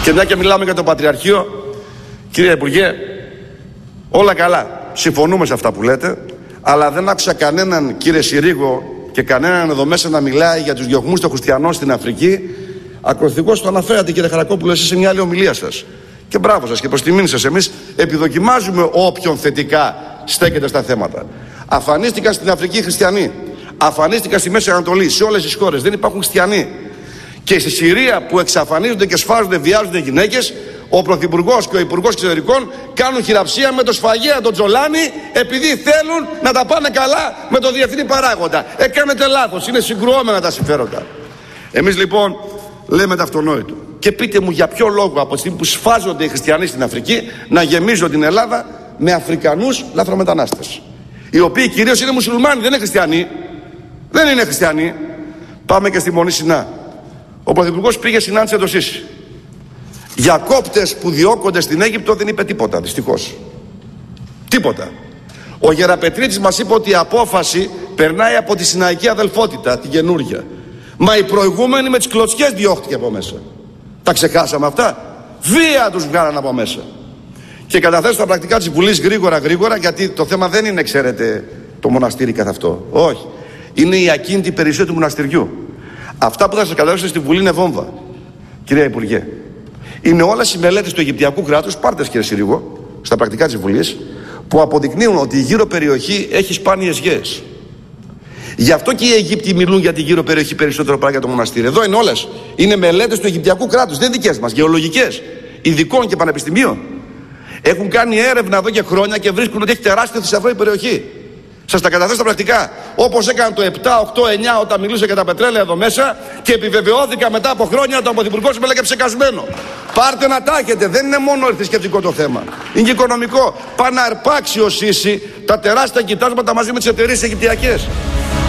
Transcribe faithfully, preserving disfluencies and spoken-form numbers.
Και μια και μιλάμε για το Πατριαρχείο, κύριε Υπουργέ, όλα καλά. Συμφωνούμε σε αυτά που λέτε, αλλά δεν άκουσα κανέναν, κύριε Συρίγο, και κανέναν εδώ μέσα να μιλάει για τους διωγμούς των χριστιανών στην Αφρική. Ακροθυγώς το αναφέρατε, κύριε Χαρακόπουλο, εσείς σε μια άλλη ομιλία σας. Και μπράβο σας και προς τιμήν σας, εμείς επιδοκιμάζουμε όποιον θετικά στέκεται στα θέματα. Αφανίστηκαν στην Αφρική οι χριστιανοί. Αφανίστηκαν στη Μέση Ανατολή, σε όλες τις χώρες. Δεν υπάρχουν χριστιανοί. Και στη Συρία που εξαφανίζονται και σφάζονται, βιάζονται γυναίκες, ο Πρωθυπουργός και ο Υπουργός Εξωτερικών κάνουν χειραψία με το σφαγέα τον Τζολάνη επειδή θέλουν να τα πάνε καλά με το διεθνή παράγοντα. Ε, κάνετε λάθος, είναι συγκρουόμενα τα συμφέροντα. Εμείς λοιπόν λέμε το αυτονόητο. Και πείτε μου για ποιο λόγο από τη στιγμή που σφάζονται οι χριστιανοί στην Αφρική να γεμίζουν την Ελλάδα με Αφρικανούς λαθρομετανάστες. Οι οποίοι κυρίως είναι μουσουλμάνοι, δεν είναι χριστιανοί. Δεν είναι χριστιανοί. Πάμε και στη Μονή Σινά. Ο Πρωθυπουργός πήγε συνάντησε το Σίσι. Για κόπτες που διώκονται στην Αίγυπτο δεν είπε τίποτα, δυστυχώς. Τίποτα. Ο Γεραπετρίτης μας είπε ότι η απόφαση περνάει από τη Σιναϊκή Αδελφότητα, την καινούργια. Μα η προηγούμενη με τις κλωτσιές διώχτηκε από μέσα. Τα ξεχάσαμε αυτά. Βία τους βγάλαν από μέσα. Και καταθέσω τα πρακτικά της Βουλής γρήγορα γρήγορα, γιατί το θέμα δεν είναι, ξέρετε, το μοναστήρι καθ' αυτό. Όχι. Είναι η ακίνητη περιουσία του μοναστηριού. Αυτά που θα σας καταθέσω στη Βουλή είναι βόμβα. Κυρία Υπουργέ, είναι όλες οι μελέτες του Αιγυπτιακού κράτους, πάρτε κύριε Συρίγο, στα πρακτικά της Βουλής, που αποδεικνύουν ότι η γύρω περιοχή έχει σπάνιες γέες. Γι' αυτό και οι Αιγύπτιοι μιλούν για τη γύρω περιοχή περισσότερο παρά για το μοναστήρι. Εδώ είναι όλες. Είναι μελέτες του Αιγυπτιακού κράτους, δεν δικές μας, γεωλογικές, ειδικών και πανεπιστημίων. Έχουν κάνει έρευνα εδώ και χρόνια και βρίσκουν ότι έχει τεράστιο θησαυρό η περιοχή. Σας τα καταθέσω στα πρακτικά. Όπως έκαναν το επτά, οκτώ, εννιά όταν μιλούσε για τα πετρέλαια εδώ μέσα και επιβεβαιώθηκα μετά από χρόνια ότι ο Πρωθυπουργός με έλεγε ψεκασμένο. Πάρτε να τα έχετε. Δεν είναι μόνο θρησκευτικό το θέμα. Είναι και οικονομικό. Πάει να αρπάξει ο Σίσι τα τεράστια κοιτάσματα μαζί με τις εταιρείες αιγυπτιακές.